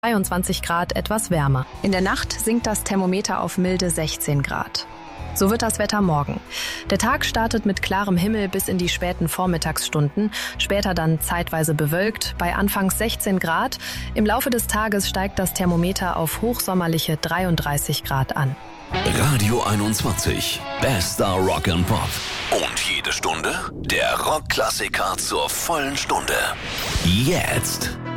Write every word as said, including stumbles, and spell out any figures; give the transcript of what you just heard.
zweiundzwanzig Grad etwas wärmer. In der Nacht sinkt das Thermometer auf milde sechzehn Grad. So wird das Wetter morgen. Der Tag startet mit klarem Himmel bis in die späten Vormittagsstunden, später dann zeitweise bewölkt, bei anfangs sechzehn Grad. Im Laufe des Tages steigt das Thermometer auf hochsommerliche dreiunddreißig Grad an. Radio einundzwanzig, bester Rock and Pop. Und jede Stunde der Rockklassiker zur vollen Stunde. Jetzt